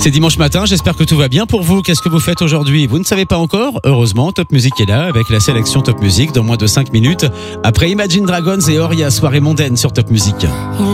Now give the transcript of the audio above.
C'est dimanche matin, j'espère que tout va bien pour vous. Qu'est-ce que vous faites aujourd'hui? Vous ne savez pas encore? Heureusement, Top Music est là avec la sélection Top Music dans moins de 5 minutes. Après Imagine Dragons et Oria, soirée mondaine sur Top Music.